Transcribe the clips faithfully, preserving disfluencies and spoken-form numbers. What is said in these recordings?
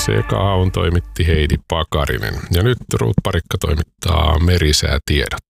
Sekaun toimitti Heidi Pakarinen ja nyt Ruut Parikka toimittaa merisäätiedot.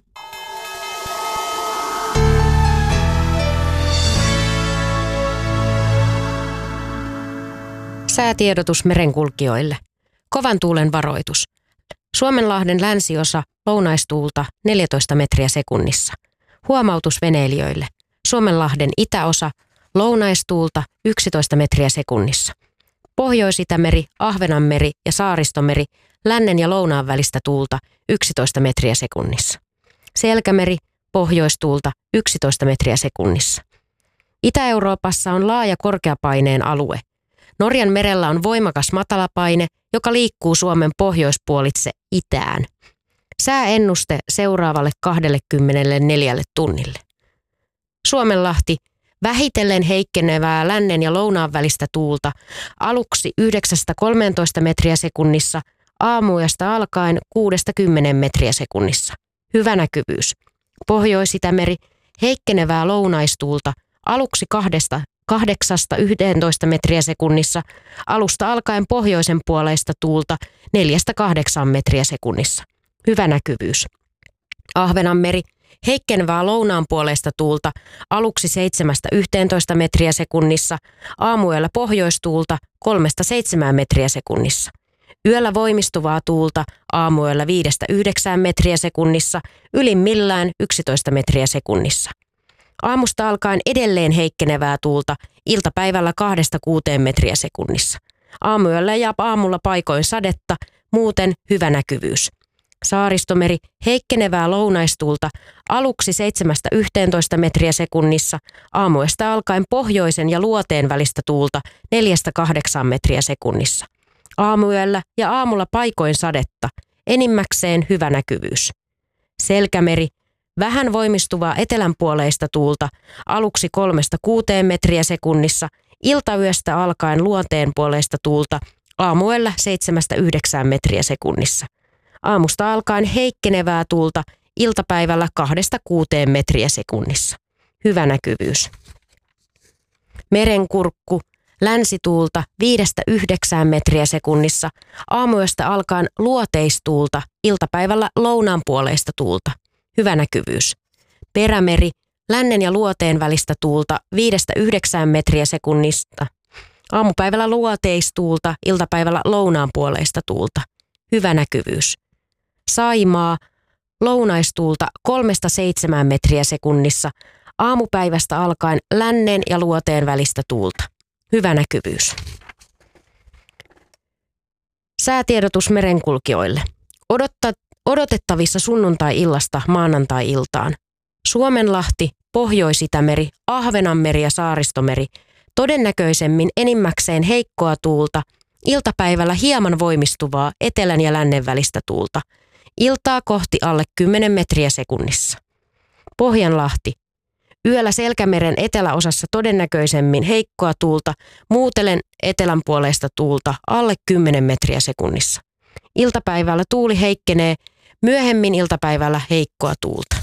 Säätiedotus merenkulkijoille. Kovan tuulen varoitus. Suomenlahden länsiosa lounaistuulta neljätoista metriä sekunnissa. Huomautus veneilijöille. Suomenlahden itäosa lounaistuulta yksitoista metriä sekunnissa. Pohjois-Itämeri, Ahvenanmeri ja Saaristomeri lännen ja lounaan välistä tuulta yksitoista metriä sekunnissa. Selkämeri, pohjoistuulta yksitoista metriä sekunnissa. Itä-Euroopassa on laaja korkeapaineen alue. Norjan merellä on voimakas matalapaine, joka liikkuu Suomen pohjoispuolitse itään. Sääennuste seuraavalle kaksikymmentäneljä tunnille. Suomenlahti, vähitellen heikkenevää lännen ja lounaan välistä tuulta, aluksi yhdeksästä kolmeentoista metriä sekunnissa, aamuyöstä alkaen kuudesta kymmeneen metriä sekunnissa. Hyvä näkyvyys. Pohjois-Itämeri, heikkenevää lounaistuulta, aluksi kahdesta kahdeksasta yhteentoista metriä sekunnissa, alusta alkaen pohjoisen puoleista tuulta neljästä kahdeksaan metriä sekunnissa. Hyvä näkyvyys. Ahvenanmeri, heikkenevää lounaan puoleista tuulta, aluksi seitsemästä yhteentoista metriä sekunnissa, aamuyöllä pohjoistuulta kolmesta seitsemään metriä sekunnissa. Yöllä voimistuvaa tuulta, aamuyöllä viidestä yhdeksään metriä sekunnissa, ylimmillään yksitoista metriä sekunnissa. Aamusta alkaen edelleen heikkenevää tuulta, iltapäivällä kahdesta kuuteen metriä sekunnissa. Aamuyöllä ja aamulla paikoin sadetta, muuten hyvä näkyvyys. Saaristomeri, heikkenevää lounaistuulta, aluksi seitsemästä yhteentoista metriä sekunnissa, aamuyöstä alkaen pohjoisen ja luoteen välistä tuulta neljästä kahdeksaan metriä sekunnissa. Aamuyöllä ja aamulla paikoin sadetta, enimmäkseen hyvä näkyvyys. Selkämeri, vähän voimistuvaa etelänpuoleista tuulta, aluksi kolmesta kuuteen metriä sekunnissa, iltayöstä alkaen luoteen puoleista tuulta, aamuyöllä seitsemästä yhdeksään metriä sekunnissa. Aamusta alkaen heikkenevää tuulta, iltapäivällä kahdesta kuuteen metriä sekunnissa. Hyvä näkyvyys. Merenkurkku, länsituulta viidestä yhdeksään metriä sekunnissa, aamuyöstä alkaen luoteistuulta, iltapäivällä lounaan puoleista tuulta. Hyvä näkyvyys. Perämeri, lännen ja luoteen välistä tuulta viidestä yhdeksään metriä sekunnista. Aamupäivällä luoteistuulta, iltapäivällä lounaan puoleista tuulta. Hyvä näkyvyys. Saimaa, lounaistuulta kolmesta seitsemään metriä sekunnissa. Aamupäivästä alkaen lännen ja luoteen välistä tuulta. Hyvä näkyvyys. Säätiedotus merenkulkijoille. Odottaa Odotettavissa sunnuntai-illasta maanantai-iltaan. Suomenlahti, Pohjois-Itämeri, Ahvenanmeri ja Saaristomeri, todennäköisemmin enimmäkseen heikkoa tuulta, iltapäivällä hieman voimistuvaa etelän ja lännen välistä tuulta, iltaa kohti alle kymmenen metriä sekunnissa. Pohjanlahti, yöllä Selkämeren eteläosassa todennäköisemmin heikkoa tuulta, muutellen etelänpuoleista tuulta alle kymmenen metriä sekunnissa. Iltapäivällä tuuli heikkenee, myöhemmin iltapäivällä heikkoa tuulta.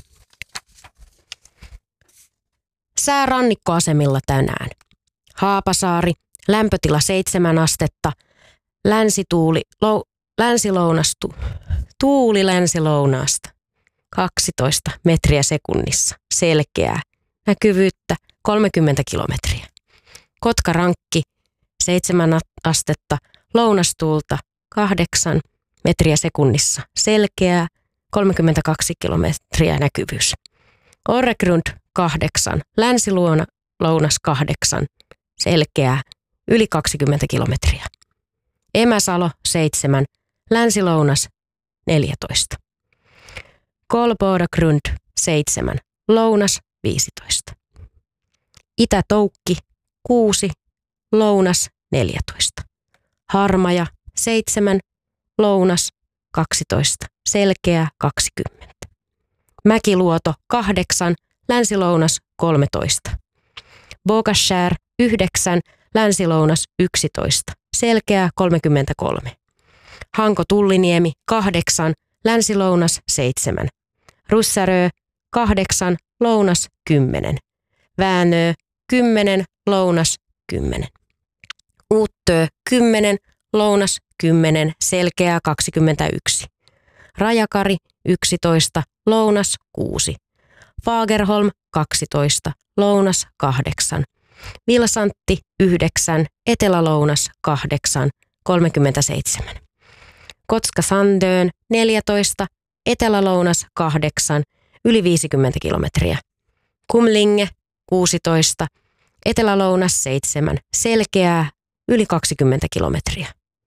Sää rannikkoasemilla tänään. Haapasaari, lämpötila seitsemän astetta, länsituuli, lou, länsilounastu, tuuli länsilounaasta, kaksitoista metriä sekunnissa, selkeää, näkyvyyttä kolmekymmentä kilometriä. Kotkarankki, seitsemän astetta, lounastuulta, kahdeksan metriä sekunnissa, selkeää, kolmekymmentäkaksi kilometriä näkyvyys. Orregrund kahdeksan, länsiluona lounas kahdeksan, selkeää, yli kaksikymmentä kilometriä. Emäsalo seitsemän, länsilounas neljätoista. Kolbodagrund seitsemän, lounas viisitoista. Itä-Toukki kuusi, lounas neljätoista. Harmaja seitsemän, lounas kaksitoista, selkeä kaksikymmentä. Mäkiluoto kahdeksan, länsilounas kolmetoista. Bogashär yhdeksän, länsilounas yksitoista, selkeä kolmekymmentäkolme. Hanko-Tulliniemi kahdeksan, länsilounas seitsemän. Russarö kahdeksan, lounas kymmenen. Väänö kymmenen, lounas kymmenen. Uuttö kymmenen, lounas kymmenen, selkeää kaksikymmentäyksi. Rajakari yksitoista, lounas kuusi. Fagerholm kaksitoista, lounas kahdeksan. Vilsantti yhdeksän, etelälounas kahdeksan, kolmekymmentäseitsemän. Kotka-Sandön neljätoista, etelälounas kahdeksan, yli viisikymmentä kilometriä. Kumlinge kuusitoista, etelälounas seitsemän, selkeää, yli kaksikymmentä kilometriä.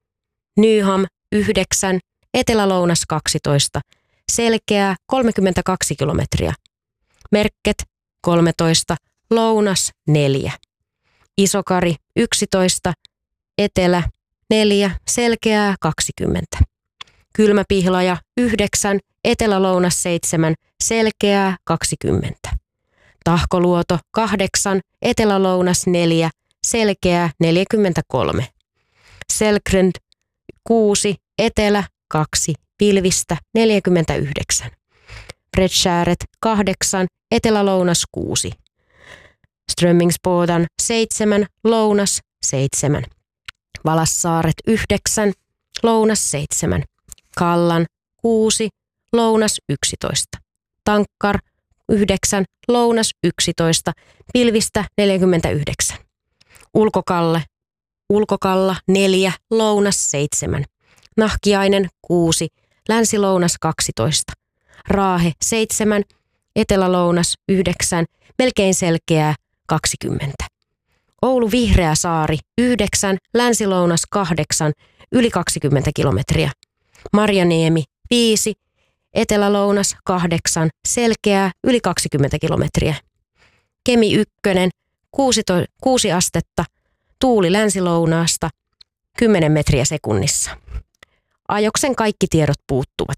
Nyham yhdeksän, etelälounas kaksitoista, selkeää, kolmekymmentäkaksi kilometriä. Merket kolmetoista, lounas neljä. Isokari yksitoista, etelä neljä, selkeää kaksikymmentä. Kylmäpihlaja yhdeksän, etelälounas seitsemän, selkeää kaksikymmentä. Tahkoluoto kahdeksan, etelälounas neljä, selkeää neljäkymmentäkolme. Selkrend kuusi, etelä kaksi, pilvistä neljäkymmentäyhdeksän. Bredskäret kahdeksan, etelälounas kuusi. Strömmingsbodan seitsemän, lounas seitsemän. Valassaaret yhdeksän, lounas seitsemän. Kallan kuusi, lounas yksitoista. Tankkar yhdeksän, lounas yksitoista, pilvistä neljäkymmentäyhdeksän. Ulkokalle, ulkokalla neljä, lounas seitsemän. Nahkiainen kuusi, länsilounas kaksitoista. Raahe seitsemän, etelälounas yhdeksän, melkein selkeää kaksikymmentä. Oulu Vihreä saari yhdeksän, länsilounas kahdeksan, yli kaksikymmentä kilometriä. Marjaniemi viisi, etelälounas kahdeksan, selkeää, yli kaksikymmentä kilometriä. Kemi ykkönen kuusi astetta, tuuli länsilounaasta kymmenen metriä sekunnissa. Ajoksen kaikki tiedot puuttuvat.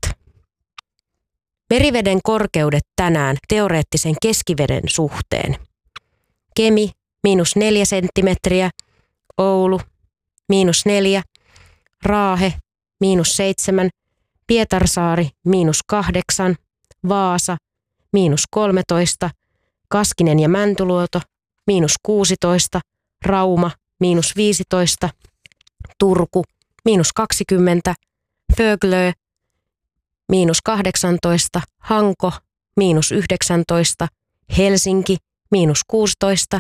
Meriveden korkeudet tänään teoreettisen keskiveden suhteen. Kemi miinus neljä senttimetriä, Oulu miinus neljä, Raahe miinus seitsemän, Pietarsaari miinus kahdeksan, Vaasa miinus kolmetoista, Kaskinen ja Mäntyluoto miinus kuusitoista, Rauma miinus viisitoista, Turku miinus kaksikymmentä, Föglö miinus kahdeksantoista, Hanko miinus yhdeksäntoista, Helsinki miinus kuusitoista,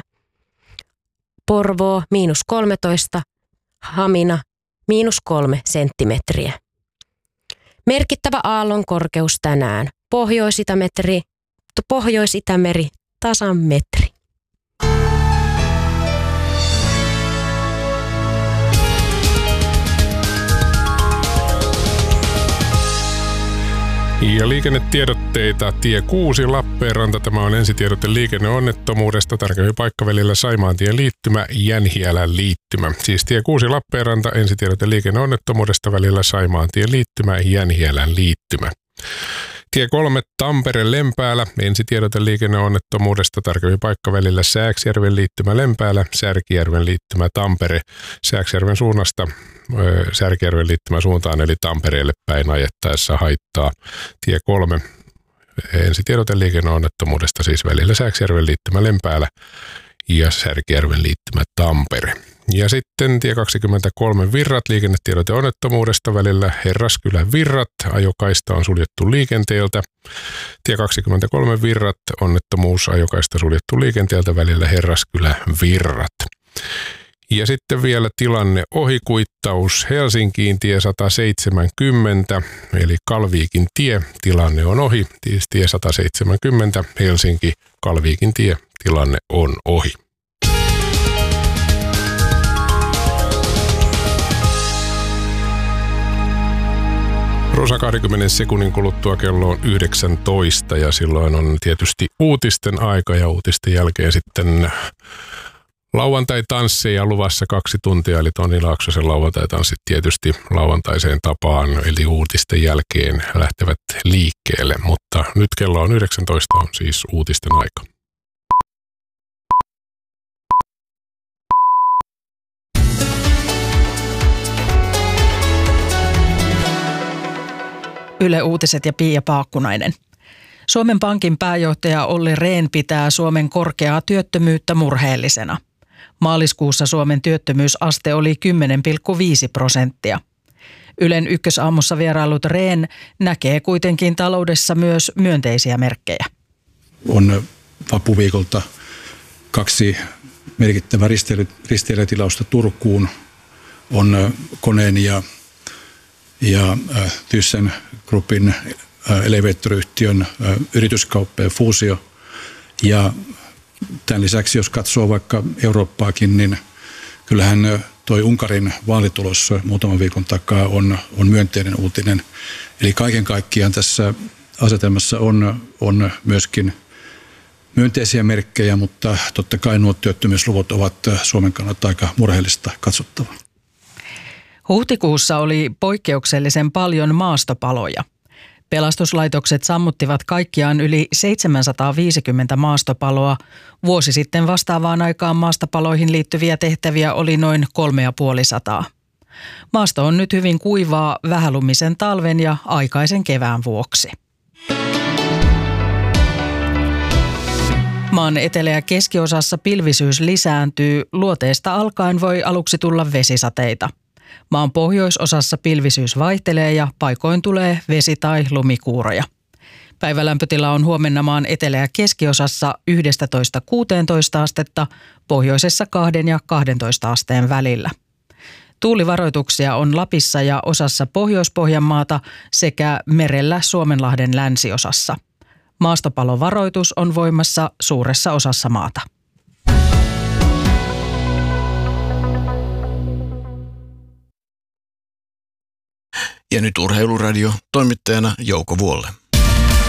Porvoo miinus kolmetoista, Hamina miinus kolme senttimetriä. Merkittävä aallon korkeus tänään. Pohjois-Itämeri, Pohjois-Itämeri tasan metri. Ja liikennetiedotteita. Tie kuusi Lappeenranta. Tämä on ensitiedote liikenneonnettomuudesta. Tarkemmin paikkavälillä Saimaantien liittymä, Jänhiälän liittymä. Siis tie kuusi Lappeenranta, ensitiedote liikenneonnettomuudesta välillä Saimaantien liittymä, Jänhiälän liittymä. Tie kolme Tampere Lempäälä, ensitiedote liikenneonnettomuudesta. Tarkemmin paikkavälillä Sääksjärven liittymä Lempäälä, Särkijärven liittymä Tampere. Sääksjärven suunnasta Särkijärven liittymä suuntaan eli Tampereelle päin ajettaessa haittaa. Tie kolme ensitiedote liikenneonnettomuudesta siis välillä Sääksjärven liittymä Lempäälä ja Särkijärven liittymä Tampere. Ja sitten tie kaksikymmentäkolme Virrat, liikennetiedote onnettomuudesta välillä Herraskylä Virrat, ajokaista on suljettu liikenteeltä. Tie kaksikymmentäkolme Virrat, onnettomuus, ajokaista suljettu liikenteeltä välillä Herraskylä Virrat. Ja sitten vielä tilanne ohikuittaus Helsinkiin tie sata seitsemänkymmentä, eli Kalviikin tie, tilanne on ohi. Tie sata seitsemänkymmentä, Helsinki, Kalviikin tie, tilanne on ohi. Rosa kaksikymmentä sekunnin kuluttua kello on yhdeksäntoista ja silloin on tietysti uutisten aika ja uutisten jälkeen sitten lauantai-tansseja luvassa kaksi tuntia, eli Toni Laaksosen lauantai-tanssit tietysti lauantaiseen tapaan, eli uutisten jälkeen lähtevät liikkeelle, mutta nyt kello on yhdeksäntoista, on siis uutisten aika. Yle Uutiset ja Pia Paakkunainen. Suomen Pankin pääjohtaja Olli Rehn pitää Suomen korkeaa työttömyyttä murheellisena. Maaliskuussa Suomen työttömyysaste oli kymmenen pilkku viisi prosenttia. Ylen ykkösaamussa vierailut Rehn näkee kuitenkin taloudessa myös myönteisiä merkkejä. On vapuviikolta kaksi merkittävää risteilijätilausta Turkuun. On Koneen ja, ja Thyssen Groupin elevaattoriyhtiön yrityskauppa ja fuusio. Ja tämän lisäksi, jos katsoo vaikka Eurooppaakin, niin kyllähän toi Unkarin vaalitulos muutaman viikon takaa on, on myönteinen uutinen. Eli kaiken kaikkiaan tässä asetelmassa on, on myöskin myönteisiä merkkejä, mutta totta kai nuo työttömyysluvut ovat Suomen kannalta aika murheellista katsottavaa. Huhtikuussa oli poikkeuksellisen paljon maastopaloja. Pelastuslaitokset sammuttivat kaikkiaan yli seitsemänsataaviisikymmentä maastopaloa. Vuosi sitten vastaavaan aikaan maastopaloihin liittyviä tehtäviä oli noin kolmesataa. Maasto on nyt hyvin kuivaa vähälumisen talven ja aikaisen kevään vuoksi. Maan etelä- ja keskiosassa pilvisyys lisääntyy. Luoteesta alkaen voi aluksi tulla vesisateita. Maan pohjoisosassa pilvisyys vaihtelee ja paikoin tulee vesi- tai lumikuuroja. Päivälämpötila on huomenna maan etelä- ja keskiosassa yksitoista kuusitoista astetta, pohjoisessa kaksi ja kaksitoista asteen välillä. Tuulivaroituksia on Lapissa ja osassa Pohjois-Pohjanmaata sekä merellä Suomenlahden länsiosassa. Maastopalovaroitus on voimassa suuressa osassa maata. Ja nyt Urheiluradio, toimittajana Jouko Vuolle.